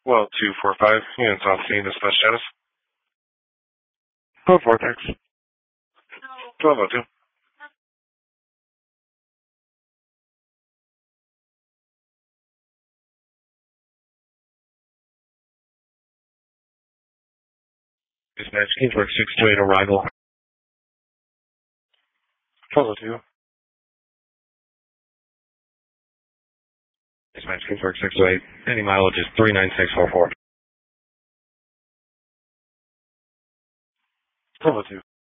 Well, 245, units on scene, dispatch status. 4 thanks. 1202. Dispatch, Kingsburg 628 arrival. 1202. Dispatch, Kingsburg 628. Any mileage is 39644. 1202.